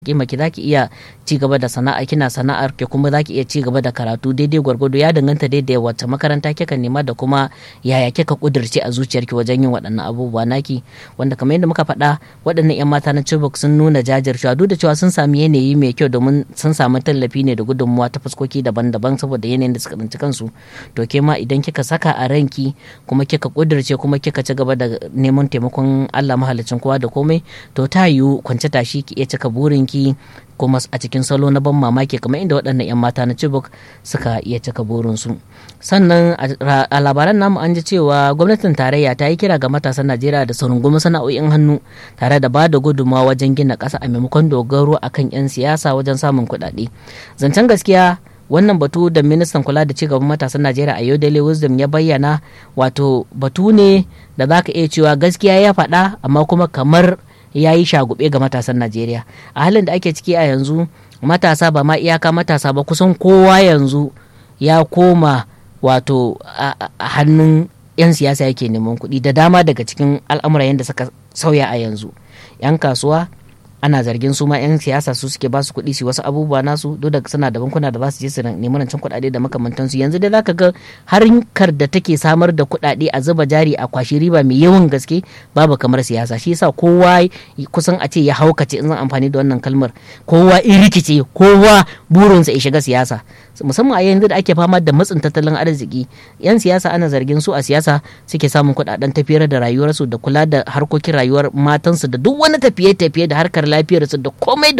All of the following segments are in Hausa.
ki zaki iya ci gaba da sana'a, kina sana'ar ki kuma zaki iya ci gaba da karatu daidai gwargwado, ya danganta daidai wacce makaranta kika nema da kuma yaya kika kudirce a zuciyarki wajen yin waɗannan abubuwa naki, wanda kamar yadda muka faɗa waɗannan 'yan mata na Chibok sun nuna jajircewa duk da cewa sun sami yanayi mai kyau domin sun samu tallafi ne da gudunmuwa ta fuskoki daban-daban saboda yanayin da suka tsinci kansu. To ke ma idan kika saka a ranki kuma kika kudirce kuma kika ci gaba da neman taimakon Allah mahalicin kowa da komai, to ta yiwu kwance tashi ki iya cika burin ki kuma a cikin salo na ban mamaki kamar inda waɗannan 'yan mata na Chibok suka iya cika burinsu. Sannan a labaran namu an ji cewa gwamnatin tarayya ta yi kira ga matasan Najeriya da su rungumi sana'o'in hannu tare da ba da gudunmawa wajen gina ƙasa a maimakon dogaro akan 'yan siyasa wajen samun kuɗaɗe. Zancen gaskiya wannan batu da ministan kula da cigaban matasan Najeriya a Daily Wisdom ya bayyana, wato batu ne da za ka iya cewa gaskiya ya faɗa amma kuma kamar ya yi shagube ga matasan Najeriya. A halin da ake ciki a yanzu, matasa ba ma iyaka matasa ba, kusan kowa yanzu ya koma wato a hannun 'yan siyasa yake neman kuɗi. Da dama daga cikin al'amuran yadda suka sauya a yanzu, 'yan kasuwa ana zargin su ma 'yan siyasa su suke ba su kuɗi su wasu abubuwa nasu, duk da suna da bankuna da za su je su nemi rancen kuɗaɗe da makamantansu. Yanzu dai zaka ga harkar da take samar da kuɗaɗe a zuba jari a kwashi riba mai yawan gaske babu kamar siyasa. Shi yasa kowa kusan a ce ya haukace in zan amfani da wannan kalmar, kowa in rikice, kowa burinsa ya shiga siyasa, musamman a yanzu da ake fama da matsin tattalin arziki. 'Yan siyasa ana zargin su a siyasa suke samun kuɗaɗen tafiyar da rayuwarsu da kula da harkokin rayuwar matansu da duk wani tafiye-tafiye da harkar lafiyarsu da komai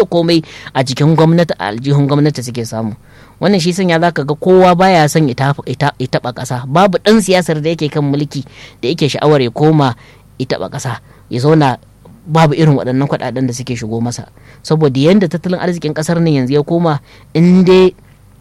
a cikin gwamnati, a aljihun gwamnati suke samu. Wannan shi sanya zaka ga kowa baya son ya taɓa ƙasa. Babu ɗan siyasar da yake kan mulki da yake sha'awar ya koma ya taɓa ƙasa, ya zauna babu irin waɗannan kuɗaɗen da suke shigo masa, saboda yadda tattalin arzikin ƙasar nan yanzu ya koma, in dai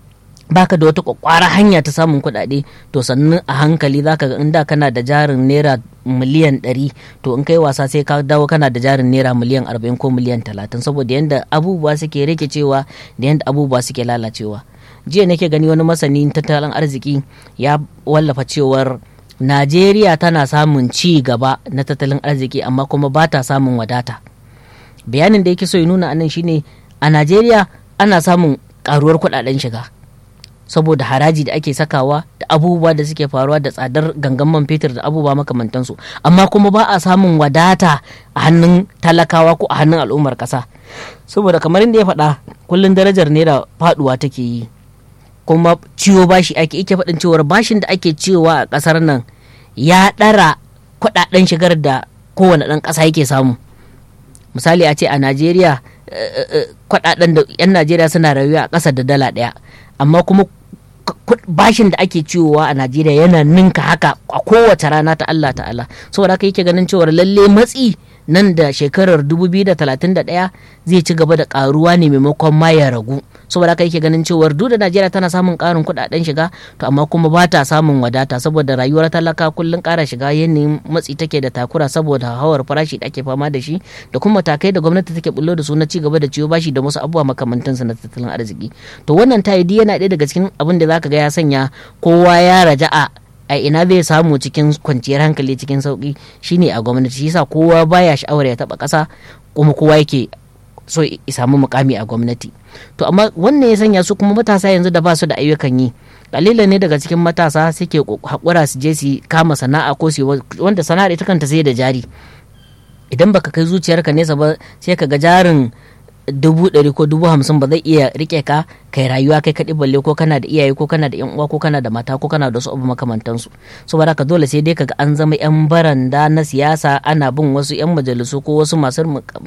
baka da wata kwakwara hanya ta samun kuɗaɗe, to sannan a hankali zaka ga inda kana da jarin naira miliyan 100, to in kai wasa sai ka dawo kana da jarin naira miliyan 40 ko miliyan 30, saboda yadda abubuwa suke rikicewa da yadda abubuwa suke lalacewa. Jiya nake gani wani masani tattalin arziki ya wallafa cewar Najeriya tana samun ci gaba na tattalin arziki amma kuma ba ta samun wadata. Bayanin da yake so ya nuna anan shine a Najeriya ana samun karuwar kuɗaɗen shiga saboda haraji da ake sakawa da abubuwa da suke faruwa da tsadar gangan man fetur da abubuwa makamantansu, amma kuma ba a samun wadata a hannun talakawa ko a hannun al'ummar ƙasa, saboda kamar inda ya faɗa kullum darajar naira faɗuwa take yi, kuma ciwo bashi ake faɗin cewar bashin da ake ciwowa a ƙasar nan ya ɗara kuɗaɗen shigar da kowane ɗan ƙasa yake samu. Misali a ce a Najeriya kuɗaɗen da 'yan Najeriya suna rayuwa a ƙasa da dala ɗaya, amma kuma bashin da ake ciwowa a Najeriya yana ninka haka a kowace rana ta Allah ta'ala. Saboda haka yake ganin cewar lalle matsi nan da shekarar 2031 zai ci gaba da karuwa ne maimakon ma ya ragu. Saboda haka yake ganin cewar duk da Najeriya tana samun karin kudaden shiga, to amma kuma ba ta samun wadata saboda rayuwar talaka kullun kara shiga, yanayin matsi take da takura saboda hawar farashi da ake fama da shi, da kuma matakai da gwamnati take bullo da su na ci gaba da ciwo bashi da wasu abubuwa makamantansu na tattalin arziki. To wannan tayidi yana ɗaya daga cikin abin da zaka ga ya sanya kowa ya raja'a a ina zai samu cikin kwanciyar hankali cikin sauki shine a gwamnati. Shi yasa kowa baya sha'awar ya taba ƙasa, kuma kowa yake so ya samu mukami a gwamnati. To amma wannan ya sanya su kuma matasa yanzu da ba su da ayyukan yi, kalilan ne daga cikin matasa suke hakura su je su kama sana'a ko su wanda sana'ar ita kanta sai da jari. Idan baka kai zuciyarka nesa ba sai ka ga jarin 100,000 ko 50,000 ba zai iya rike ka kai rayuwa kai kaɗi, balle ko kana da iyaye ko kana da yan uwa ko kana da mata ko kana da wasu abu makamantansu. Saboda haka dole sai dai kaga an zama yan baranda na siyasa, ana bin wasu yan majalisu ko wasu masu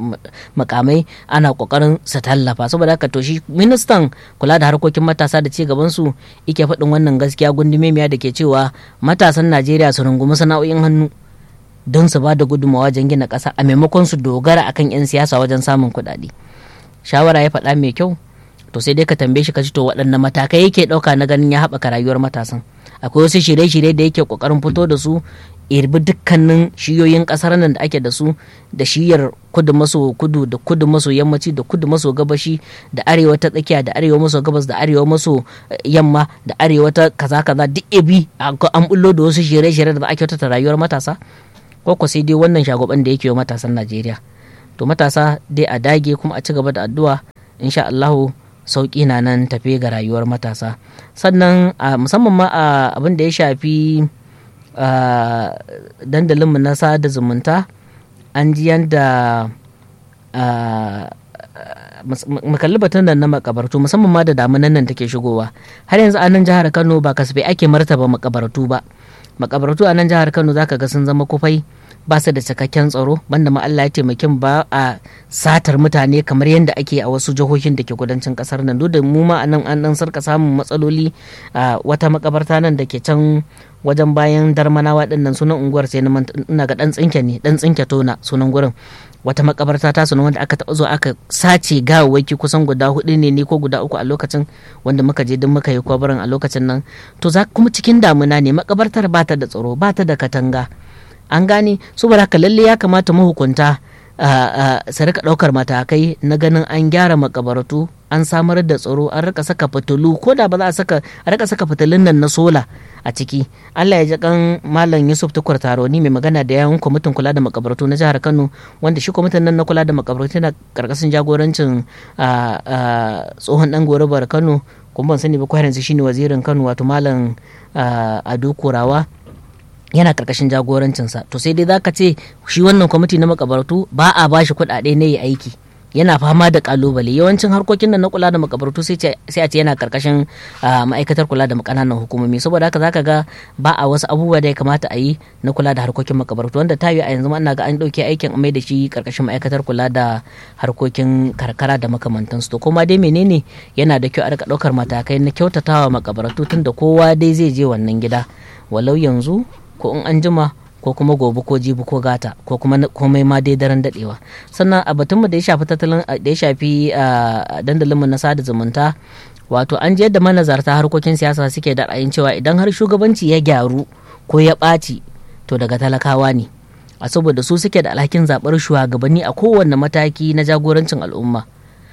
makamai ana kokarin su tallafa. Saboda haka to shi ministan kula da harkokin matasa da ci gaban su yake faɗin wannan gaskiya gundumemiya da ke cewa matasan Najeriya su rungumi sana'o'in hannu don su ba da gudunmawa wajen gina ƙasa a maimakon su dogara akan 'yan siyasa wajen samun kuɗaɗe. Shawara ya faɗa mai kyau, to sai dai ka tambaye shi ka ji to waɗanne matakai yake ɗauka na ganin ya haɓaka rayuwar matasan. Akwai wasu shirye-shirye da yake ƙoƙarin fito da su, irbi dukkanin shiyoyin ƙasar nan da ake da su, da shiyar kudu maso kudu da kudu maso yammaci da kudu maso gabashi da arewa ta tsakiya da arewa maso gabas da arewa maso yamma da arewa ta kaza duk ebi an bullo da wasu shirye-shirye da za a kyautata rayuwar matasa. Ko sai dai wannan shagoban da yake wa matasan Najeriya. to matasa dai a dage kuma a ci gaba da addu'a, insha Allahu sauƙi na nan tafe ga rayuwar matasa. Sannan musamman ma abin da ya shafi dandalinmu na sada zumunta, an ji yadda makalli batun da na makabartu, musamman ma da damunan nan take shigowa. Har yanzu a nan jihar Kano ba kasafai ake martaba makabartu ba. Makabartu a nan jihar Kano zaka ga sun zama kufai, ba su da cikakken tsaro, banda ma Allah ya taimake ba a satar mutane kamar yadda ake a wasu jihohin da ke kudancin kasar nan. Duk da mu ma a nan an dan sarka samun matsaloli a wata makabarta nan da ke can wajen bayan Darmanawa din nan, sunan unguwar sai ina ga dan tsinke tona sunan gurin. Wata makabarta ta sunan wanda aka taɓa zo aka sace gawawwaki kusan guda 4 ne ko guda 3 a lokacin wanda muka je din muka yi kwabarin a lokacin nan. To za kuma cikin damuna ne, makabartar ba ta da tsaro, ba ta da katanga, an gane. saboda haka lalle ya kamata mahukunta su rika ɗaukar matakai na ganin an gyara makabartu, an samar da tsaro, an rika saka fitilu, ko da ba za a rika saka fitilun nan na sola a ciki. Allah ya ji kan Malam Yusuf Tukur Taroni mai magana da yawun kwamitin kula da makabartu na jihar Kano, wanda shi kwamitin nan na kula da makabartu na karkashin jagorancin tsohon dan gorabar Kano, kuma ban sani ba ko yanzu shine wazirin Kano, wato Malam Ado Kurawa, yana karkashin jagorancinsa. To sai dai zaka ce shi wannan kwamiti na makabartu ba a bashi kuɗaɗe ne ya aiki, yana fama da kalubale. Yawancin harkokin nan na kula da makabartu sai a ce yana karkashin ma'aikatar kula da kananan hukumomi. Saboda haka zaka ga ba a wasu abubuwa da ya kamata a yi na kula da harkokin makabartu, wanda ta yi a yanzu ana ga an ɗauke aikin mai da shi karkashin ma'aikatar kula da harkokin karkara da makamantansu. To kuma dai menene, yana da kyau a rika ɗaukar matakai na kyautatawa makabartu, tunda kowa dai zai je wannan gida, walau yanzu ko in an jima ko kuma gobe ko jibi ko gata ko kuma komai ma dai daren dadewa. Sannan a batunmu da ya shafi tattalin da ya shafi dandalinmu na sada zumunta, wato an je yadda manazarta harkokin siyasa suke da ra'ayin cewa idan har shugabanci ya gyaru ko ya ɓaci to daga talakawa ne, a saboda su suke da alhakin zaɓar shugabanni a kowanne mataki na jagorancin al'umma.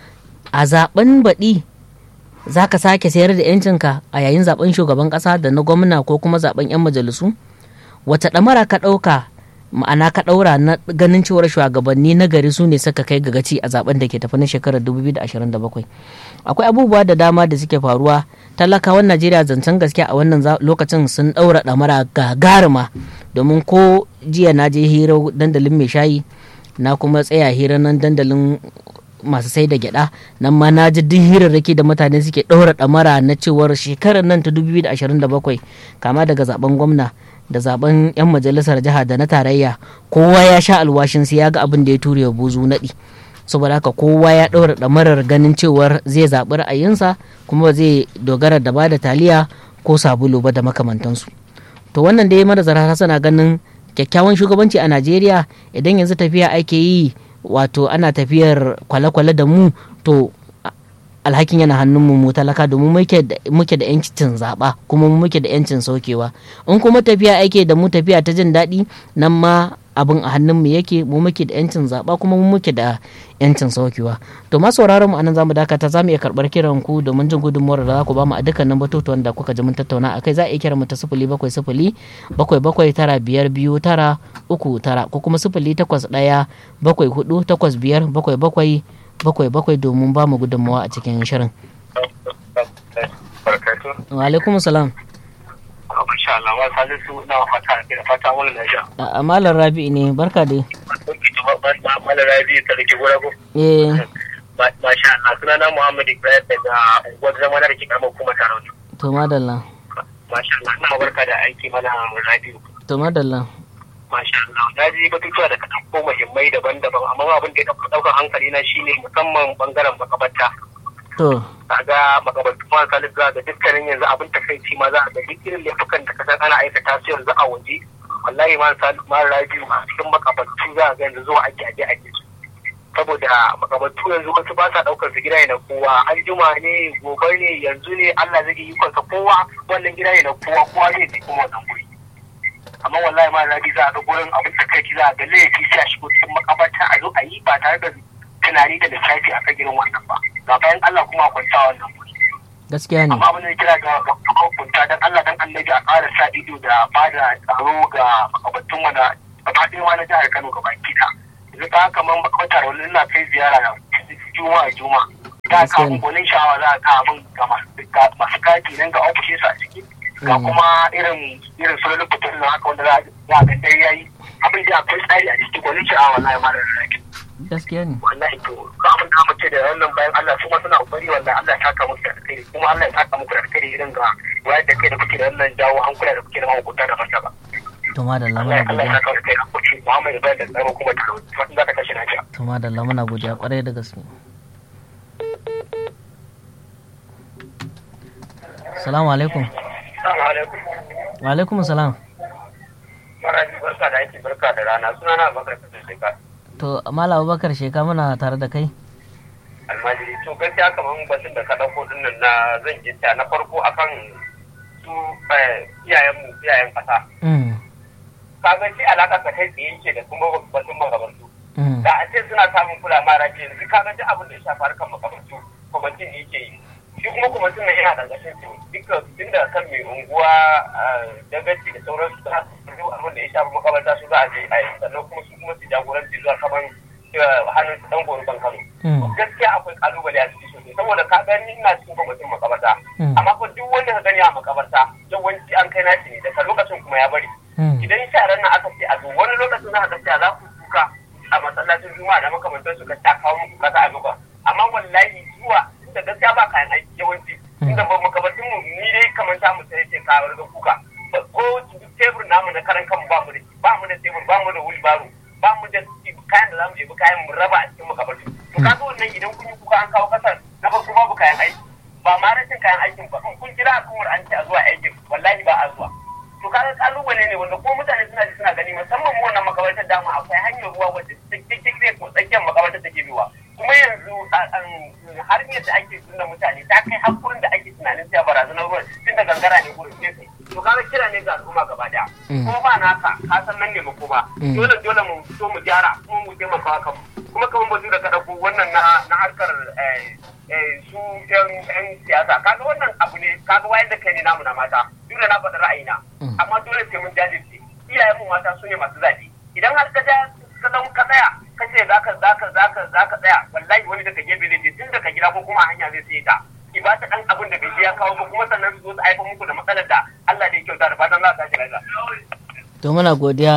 A zaɓen baɗi za ka sake sayar da 'yancinka a yayin zaɓen shugaban ƙasa da na gwamna ko kuma zaɓen 'yan majalisu? Wata ɗamara ka ɗauka, ma'ana ka ɗaura na ganin cewar shugabanni na gari su ne suka kai ga gaci a zaben da ke tafi na shekarar 2027? Akwai abubuwa da dama da suke faruwa. Talakawan Najeriya zancen gaskiya a wannan lokacin sun ɗaura ɗamara gagarima, domin ko jiya na je hira dandalin mai shayi, na kuma tsaya hira nan dandalin masu sai da gyada, nan ma na ji duk hirarraki da mutane suke ɗaura ɗamara na cewar shekarar nan ta 2027, kama daga zaben gwamna da zaben 'yan majalisar jiha da na tarayya, kowa ya sha alwashin sai ya ga abin da ya ture wa buzu naɗi. Saboda haka kowa ya ɗaura ɗamarar ganin cewar zai zaɓi ra'ayinsa, kuma zai dogara da ba da taliya ko sabulu ba da makamantansu. To wannan dai manazara sana ganin kyakkyawan shugabanci a Najeriya, idan yanzu tafiya ake yi, wato ana tafiyar kwale-kwale da mu, to alhakin yana hannun mu talaka, domin muke da yancin zaɓa kuma muke da yancin saukewa. In kuma tafiya ake da mu tafiya ta jin daɗi, nan ma abin a hannun mu yake, mu muke da yancin zaɓa kuma mu muke da yancin saukewa. To ma sauraron mu anan zamu dakata, zamu iya karɓar kiran ku domin jin gudunmuwar da za ku ba mu a dukkanin batutuwan da kuka ji mun tattauna akai. Za a iya kiran mu ta 07077793939 ko kuma 08174857777 domin ba mu gudunmawa a cikin shirin. Wa alaikum salam. Malam Rabi ne, barka dai. Malam Rabi ta rike gura ko? Masha Allah, sunana Muhammad Ibrahim daga unguwar zama da ke karamar kuma taron. To madalla. Masha Allah, ina barka da aiki Malam Rabi. To madalla. Masha Allah, na ji batutuwa da kaɗan ko muhimmai daban-daban, amma abin da ya ɗaukar hankali na shine musamman bangaren makabarta. To. Kaga makabartu ma salif za ga dukkanin yanzu abin takaici ma za a ga duk irin laifukan da kasan ana aikata su yanzu a waje. Wallahi ma salif ma rabiu a cikin makabartu za a ga yanzu zuwa ake aje su. Saboda makabartu yanzu wasu ba sa ɗaukar su gida ne na kowa, an juma ne, gobe ne, yanzu ne, Allah zai yi ikonsa kowa, wannan gida ne na kowa zai ji kuma wannan guri. Amma wallahi ma rabi za a ga gurin abin takaici za a ga laifi sai a shigo cikin makabarta a zo a yi ba tare da tunani da lissafi a kan girin wannan ba. Ga bayan Allah kuma kwanta wannan guri. Gaskiya ne. Amma abin da kira ga hukunta dan Allah dan Annabi a ƙara sa ido da ba da tsaro ga makabartun mana gabaɗaya ma na jihar Kano gaba ɗaya. yanzu ta kamar makamantar wani na kai ziyara juma'a da ka gwanin sha'awa za ka abin ga masu kati nan ga ofishin sa a ciki ga kuma irin sololin fitar na haka wanda za a ga dai yayi abin da akwai tsari a ciki gwanin sha'awa wallahi ma da rake gaskiya ne wallahi to za mu da mace da wannan bayan Allah su ma suna kokari wallahi Allah ya saka muku da alkhairi kuma Allah ya saka muku da alkhairi irin ga wayar da kai da kuke da wannan jawo hankula da kuke da mahukunta da fasa ba to ma da lamuna Allah ya godiya saka da kuke Muhammad da da tsaro kuma da fatan za ka kashe lafiya to ma da lamuna godiya kwarai da gaske. Salamu alaikum. Assalamu alaikum. Wa alaikum salam. Maraji barka da aiki barka da rana sunana Abubakar Sheka. To Malam Abubakar Sheka muna tare da kai. Almajiri to gaskiya kamar batun da ka dauko din nan na zan gita na farko akan su iyayen kasa. Ka ga shi alaka ka kai tsaye yake da kuma batun magabartu. Da a ce suna samun kula maraji yanzu ka ga abin da ya shafi harkar magabartu kwamitin ne yake yi. Shi kuma kwamitin nan yana ƙarƙashin su duka tun da kan mai unguwa dagaci da sauransu da abin da ya shafi makabarta su za a je a yi sannan kuma su kuma su jagoranci zuwa kaman hannun su dan gori Kano. Gaskiya akwai kalubale a cikin sosai saboda ka gani ina cikin kwamitin makabarta amma ko duk wanda ka gani a makabarta yawanci an kai nashi ne daga lokacin kuma ya bari. Idan sharan nan aka ce a zo wani lokacin za ka ga za ku kuka a masallacin juma'a da makamantar su ka ta kawo muku kasa a zuba amma wallahi zuwa da gaskiya ba kayan aiki yawanci inda ba makabartin mu ni dai kamar ta mu sai ce kawar da kuka ko tebur namu na karan kanmu ba mu da tebur ba mu da wheelbarrow ba mu da kayan da zamu ɗebi kayan mu raba a cikin makabartin to kaga wannan idan kun yi kuka an kawo kasar na farko babu kayan aiki ba ma rashin kayan aikin ba in kun kira al'ummar an ce a zuwa aikin wallahi ba a zuwa to kaga kalubale ne wanda ko mutane suna ji suna gani musamman mu wannan makabartar dama akwai hanyar ruwa wacce take ko tsakiyar makabartar take biwa kuma yanzu har yadda ake sunna mutane ta kai hakurin da ake tunanin cewa barazanar ruwan tun da gangara ne gurin sai to kaga kira ne ga al'umma gaba daya ko ba naka ka san nan ne ko ba dole mu so mu gyara kuma mu taimaka kan kuma kamar bazu da ka dauko wannan na harkar su yan siyasa kaga wannan abu ne kaga wayar da kai ne namu na mata dole na faɗi ra'ayina amma dole sai mun jajirce iyayen mu mata su ne masu zaɓe idan har ka tsaya kace zaka tsaya wallahi wani daga gefe zai je tun daga gida ko kuma hanya zai sai ta ki ba ta dan abin da bai ya kawo ba kuma sannan su zo su haifar muku da matsalar da Allah da ya kyauta da fatan za ka tashi lafiya to muna godiya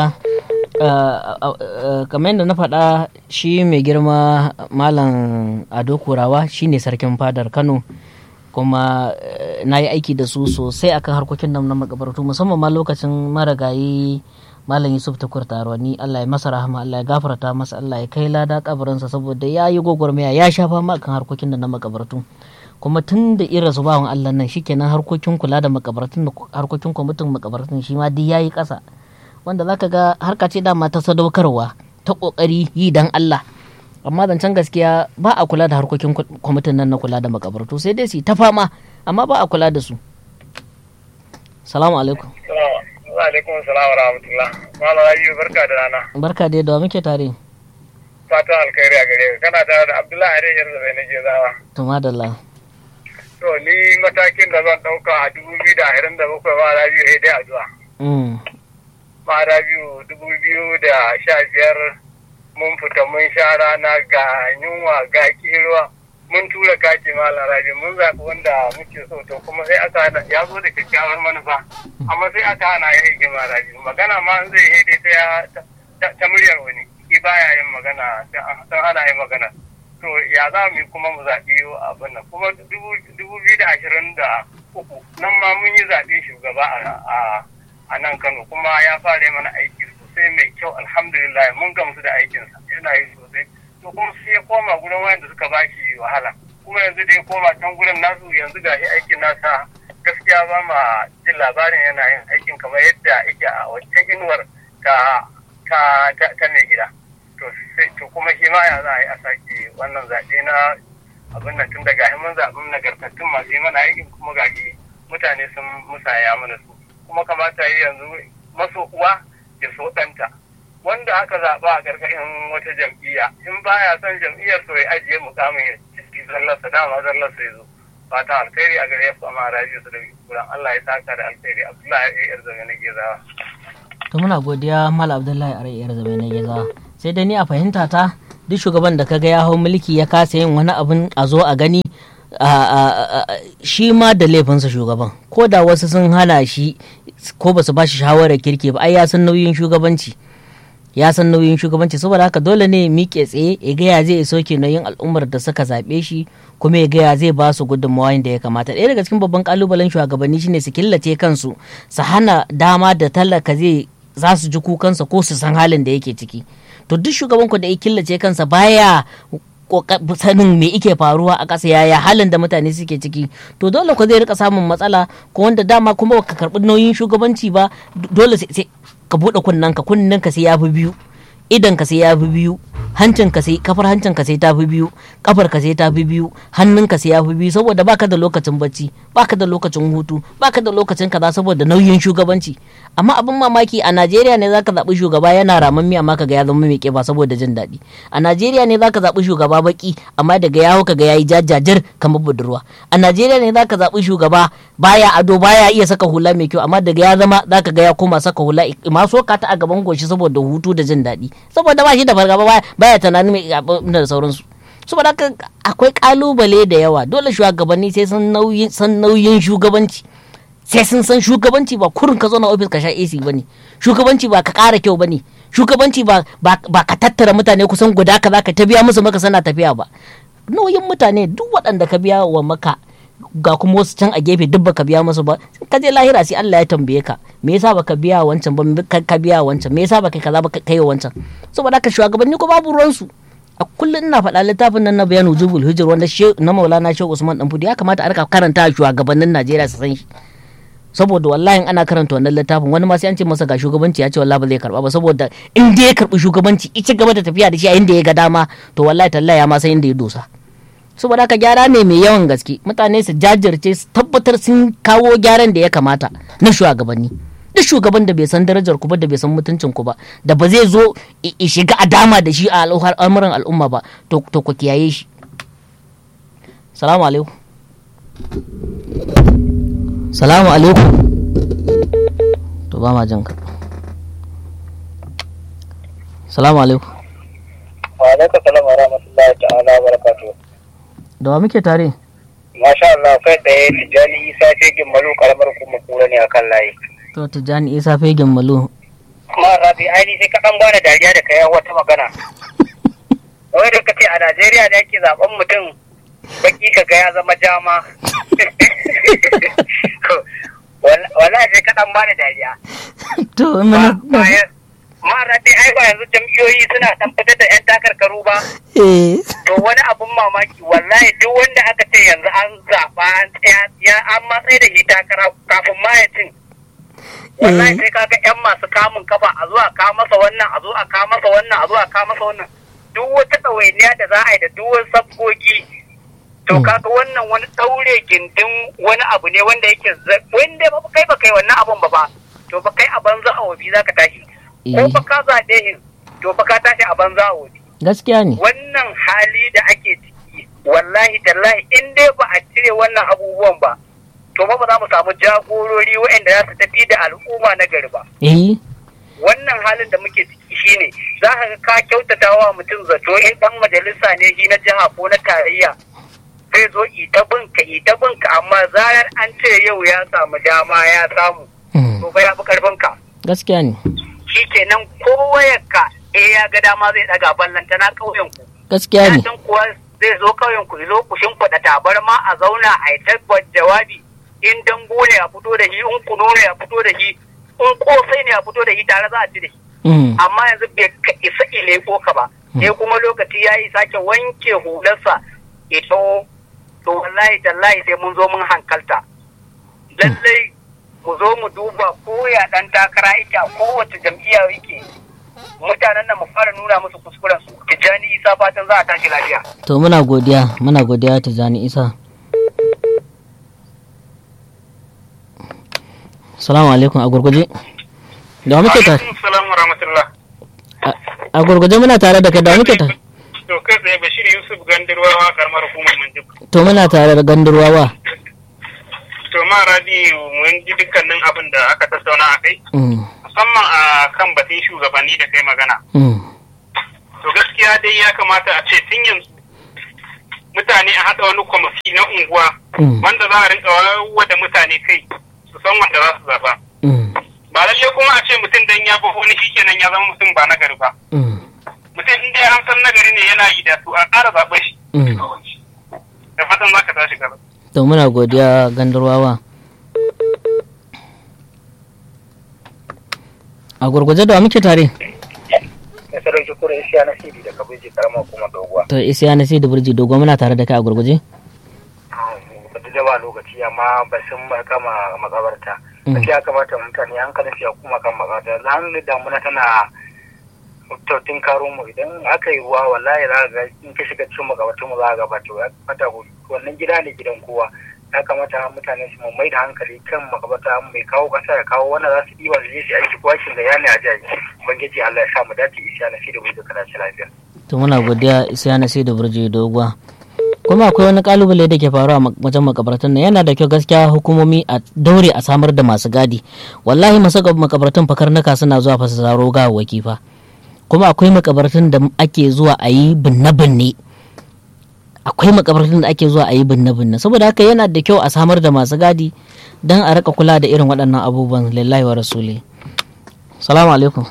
kamar yadda na faɗa shi mai girma Malam Ado Kurawa shine sarkin fadar Kano kuma na yi aiki da su sosai akan harkokin nan na makabartu musamman ma lokacin marigayi Malam Yusuf Tukur Tarwani Allah ya masa rahama Allah ya gafarta masa Allah ya kai lada kabarinsa saboda ya yi gwagwarmaya ya sha fama akan harkokin da na makabartu kuma tun da irin su bawan Allah nan shikenan harkokin kula da makabartun harkokin kwamitin makabartun shi ma duk yayi kasa wanda zaka ga harka ce dama ta sadaukarwa ta kokari yi dan Allah amma zancen gaskiya ba a kula da harkokin kwamitin nan na kula da makabartu sai dai su ta fama amma ba a kula da su. Salamu alaikum. Wa alaikum salam wa rahmatullah. Malam Rabiu barka da rana. Barka dai da muke tare. Fatan alkhairi a gare ka. Kana tare da Abdullahi Are yanzu bai nake zawa. To madalla. To ni matakin da zan dauka a 2027 ma Rabiu sai dai addu'a. Ma Rabiu 2015 mun fita mun sha rana ga yunwa ga kiruwa. Mun tura kati Malam Rabiu mun zaɓi wanda muke so to kuma sai aka hana ya zo da kyakkyawar manufa amma sai aka hana ya yi Malam Rabiu magana ma zai yi dai ta muryar wani shi baya yin magana sun hana yin magana to ya za mu yi kuma mu zaɓi abin nan kuma 2023 nan ma mun yi zaɓe shugaba a nan Kano kuma ya fara mana aiki sosai mai kyau alhamdulillah mun gamsu da aikinsa yana yi sosai to kuma sai ya koma gurin wayanda suka ba shi wahala kuma yanzu da ya koma can gurin nasu yanzu ga shi aikin nasa gaskiya ba ma jin labarin yana yin aikin kamar yadda yake a wancan inuwar ta mai gida to kuma shi ma ya za a yi a sake wannan zaɓe na abin nan tun daga mun zaɓen nagartattun masu yi mana aikin kuma ga mutane sun musaya mana su kuma kamata yi yanzu maso uwa ya so ɗanta wanda aka zaɓa a ƙarƙashin wata jam'iyya in baya son jam'iyyar so ya ajiye mukamin ya ciki zallarsa dama zallarsa ya zo fatan alkhairi a gare su amma raji su da kuran Allah ya saka da alkhairi Abdullahi ya yarda ne ke zawa to muna godiya Malam Abdullahi Are yar zabe ne ya zawa sai dai ni a fahimta ta duk shugaban da kaga ya hau mulki ya kasa yin wani abin a zo a gani shi ma da laifinsa shugaban, ko da wasu sun hana shi ko ba su ba shi shawarar kirki ba, ai ya san nauyin shugabanci, saboda haka dole ne miƙe tsaye ya gaya zai soke nauyin al'ummar da suka zaɓe shi, kuma ya gaya zai ba su gudunmawa da ya kamata. Ɗaya daga cikin babban kalubalen shugabanni shine su killace kansu, su hana dama da talaka za su ji kukansa ko su san halin da yake ciki. To duk shugaban ku da ya killace kansa baya sanin me ike faruwa a ƙasa, yaya halin da mutane suke ciki, to dole ku zai rika samun matsala, ko wanda dama kuma ka karɓi nauyin shugabanci ba, dole sai ka buɗe kunnenka sai ya fi biyu, idan ka sai ya fi biyu, kafar hancin ka sai ta fi biyu, kafar ka sai ta fi biyu, hannun ka sai ya fi biyu, saboda baka da lokacin bacci, baka da lokacin hutu, baka da lokacin kaza saboda nauyin shugabanci. Amma abin mamaki a Najeriya ne zaka zaɓi shugaba yana ramammi amma kaga ya zama mai ƙiba saboda jin daɗi. A Najeriya ne zaka zaɓi shugaba baki amma daga yawo kaga yayi jajjajar kamar budurwa. A Najeriya ne zaka zaɓi shugaba baya ado, baya iya saka hula mai kyau, amma daga ya zama zaka ga ya koma saka hula ma soka ta a gaban goshi saboda hutu da jin daɗi, saboda ba shi da fargaba, baya tunanin mai da sauransu. Saboda haka akwai kalubale da yawa, dole shugabanni sai san nauyin shugabanci, sai sun san shugabanci ba kurin ka zo na ofis ka sha AC bane, shugabanci ba ka ƙara kyau bane, shugabanci ba ka tattara mutane kusan guda ka zaka ta biya musu maka sana tafiya ba. Nauyin mutane duk waɗanda ka biya wa maka ga kuma wasu can a gefe duk baka biya musu ba, ka je lahira sai Allah ya tambaye ka me yasa baka biya wancan ba, ka biya wancan, me yasa baka kaza ba kai wancan. Saboda haka shugabanni ko babu ruwansu. A kullum ina faɗa littafin nan na Bayanu Jubul Hijr wanda na Maulana Shehu Usman Danfudi ya kamata a rika karanta shugabannin Najeriya su san shi, saboda wallahi ana karanta wannan littafin wani ma sai an ce masa ga shugabanci ya ce wallahi ba zai karba ba, saboda in dai ya karbi shugabanci ita gaba da tafiya da shi a inda ya ga dama to wallahi tallahi ya ma san inda ya dosa. Saboda haka gyara ne mai yawan gaske, mutane su jajirce su tabbatar sun kawo gyaran da ya kamata na shugabanni. Duk shugaban da bai san darajar ku ba, da bai san mutuncin ku ba, da ba zai zo shiga a dama da shi a al'amuran al'umma ba, to ku kiyaye shi. Salamu alaikum. Salamu alaikum. To ba ma jin ka. Salamu alaikum. Wa alaikum salam wa rahmatullahi ta'ala wa barakatuh. Da wa muke tare? Masha Allah, kai tsaye Tijjani Isa Fegin Malu karamar kuma kura ne akan layi. To Tijjani Isa Fegin Malu. Kuma Rabi aini sai ka dan bani dariya da kayan wata magana. Wai da kace a Najeriya ne ake zaben mutum baki kaga ya zama jama. Wallahi sai ka dan bani dariya. To mara dai ai ba yanzu jam'iyyoyi suna dan fitar da 'yan takarkaru ba. To wani abun mamaki wallahi duk wanda aka ce yanzu an zaɓa an matsayi da shi takara kafin ma ya cin. Wallahi sai kaga 'yan masu kamun kafa a zuwa ka masa wannan, a zo a ka masa wannan, a zo a ka masa wannan. Duk wata ɗawainiya da za a yi da duk wani sabgogi. To kaga wannan wani ɗaure gindin wani abu ne wanda yake wanda ba kai wannan abun ba. To ba kai a banza a wabi za ka tashi. Ko ba ka zaɓe shi to ba ka tashi a banza a wabi. Gaskiya ne. Wannan hali da ake ciki wallahi tallahi in dai ba a cire wannan abubuwan ba to ba za mu samu jagorori waɗanda za su tafi da al'umma na gari ba. Wannan halin da muke ciki shine za ka kyautata wa mutum zato in ɗan majalisa ne shi na jiha ko na tarayya zai zo ita binka amma zarar an ce yau ya samu dama ya samu to ba ya fi karfinka. Gaskiya ne. Shi kenan kowayarka ya ga dama zai daga ballanta na ƙauyenku. Gaskiya ne. Yadda kuwa zai zo ƙauyenku zo ku shimfiɗa tabarma a zauna a yi tabbar jawabi in dambu ne a fito da shi, in kunu ne a fito da shi, in kosai ne a fito da shi tare za a ci da shi. Amma yanzu bai ka isa ile ko ka ba. Sai kuma lokaci ya yi sake wanke hularsa ito to wallahi tallahi sai mun zo mun hankalta. Lallai mu zo mu duba ko ya dan takara yake a kowace jam'iyya yake mutanen nan mu fara nuna musu kuskuren su. Tijjani Isa fatan za a tashi lafiya. To muna godiya Tijjani Isa. Assalamu alaikum, a gurguje. Da muke tare. Assalamu rahmatullah. A gurguje muna tare da kai, da muke tare. To kai tsaye Bashir Yusuf Gandirwawa karamar hukumar Manjib. To muna tare da Gandirwawa. To ma Rabi mun ji dukkanin abin da aka tattauna a kai. Musamman a kan batun shugabanni da kai magana. to gaskiya dai ya kamata a ce tun yanzu mutane a haɗa wani kwamiti na unguwa wanda za a rinka wawa da mutane kai su san wanda za su zaɓa. Ba lalle kuma a ce mutum dan ya baho wani shikenan ya zama mutum ba nagari ba. Mutum in dai an san nagari ne yana yi da su a ƙara zaɓe shi. Da fatan za ka tashi gaba. To muna godiya Gandarwawa. A gurguje da muke tare. Sarauci kura Isiya na Sidi daga Burji karamar kuma doguwa. To Isiya na Sidi Burji doguwa muna tare da kai a gurguje. Da ba lokaci amma ba sun kama makabarta. Ya kamata mutane hankalin su ya kuma kan makabarta. Hannun damuna tana tautin karo mu idan aka yi ruwa wallahi za ga in ka shiga cikin makabartun mu za ga ba to ya fata wannan gida ne gidan kowa. Ya kamata mutane su mai da hankali kan makabarta mai kawo kasa ya kawo wanda za su ɗiba su je su aiki ko aikin da ya ne a jaji. Ubangiji Allah ya sa mu dace Isiya na Sidi Burji kana ci lafiya. To muna godiya Isiya na Sidi Burji doguwa. Kuma akwai wani kalubale da ke faruwa wajen makabartun nan yana da kyau gaskiya hukumomi a daure a samar da masu gadi. Wallahi masu makabartun fakarnaka suna zuwa fa su zaro gawawwaki fa. Kuma akwai makabartun da ake zuwa a yi binne-binne. Akwai makabartun da ake zuwa a yi binne-binne. Saboda haka yana da kyau a samar da masu gadi don a rika kula da irin waɗannan abubuwan lillahi wa rasuli. Salamu alaikum.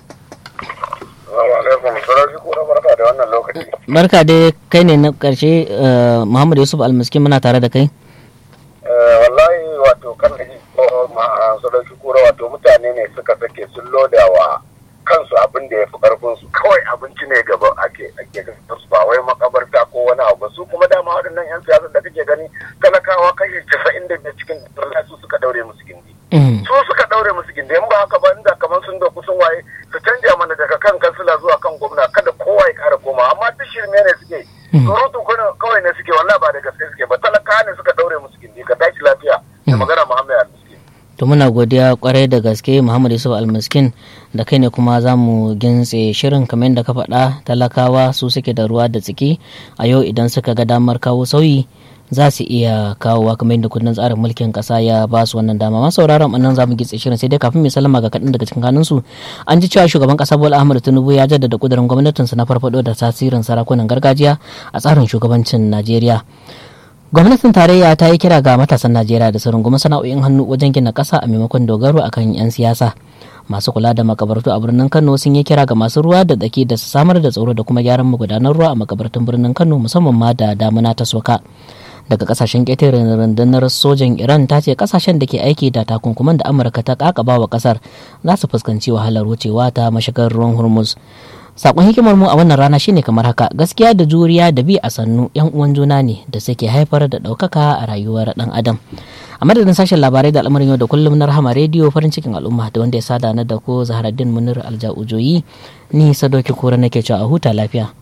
Barka da wannan lokaci. Barka dai kai ne na ƙarshe Muhammad Yusuf Almiskin muna tare da kai. Wallahi wato kan da sadauki kura wato mutane ne suka sake sun loda wa kansu abin da ya fi karfin su kawai abinci ne gaba ake su ba wai makabarta ko wani abu su kuma dama waɗannan yan siyasar da kake gani talakawa kashi 95 cikin su suka daure musu gindi. Su suka daure musu gindi in ba haka ba inda kamar sun da kusan waye su canja mana daga kan kansila zuwa kan gwamna kada kowa ya kara koma amma duk shirme ne suke surutu kawai ne suke wallahi ba da gaske suke ba talaka ne suka daure musu gindi ka tashi lafiya da magana Muhammad Al-Miskin. To muna godiya kwarai da gaske Muhammad Yusuf Al-Miskin da kai ne kuma za mu gintse shirin kamar yadda ka faɗa talakawa su suke da ruwa da tsaki a yau idan suka ga damar kawo sauyi za su iya kawowa kamar yadda kundin tsarin mulkin kasa ya ba su wannan dama. Masu sauraron nan za mu gitse shirin sai dai kafin mai sallama ga kaɗan daga cikin kanunsu an ji cewa shugaban ƙasa Bola Ahmed Tinubu ya jaddada ƙudurin gwamnatinsa na farfaɗo da tasirin sarakunan gargajiya a tsarin shugabancin Najeriya. Gwamnatin tarayya ta yi kira ga matasan Najeriya da su rungumi sana'o'in hannu wajen gina ƙasa a maimakon dogaro akan 'yan siyasa. Masu kula da makabartu a birnin Kano sun yi kira ga masu ruwa da tsaki da su samar da tsaro da kuma gyaran magudanan ruwa a makabartun birnin Kano musamman ma da damuna ta soka. Daga kasashen ƙetare rundunar sojan Iran ta ce kasashen da ke aiki da takunkuman da Amurka ta kakaba wa kasar za su fuskanci wahalar wucewa ta mashigar ruwan Hormuz. Sakon hikimar mu a wannan rana shine kamar haka: gaskiya da juriya da bi a sannu yan uwan juna ne da suke haifar da ɗaukaka a rayuwar ɗan adam. A madadin sashen labarai da al'amarin yau da kullum na Rahama rediyo farin cikin al'umma da wanda ya sada na da ko Zaharaddin Munir Alja'ujoyi ni Sadoki Kura nake cewa a huta lafiya.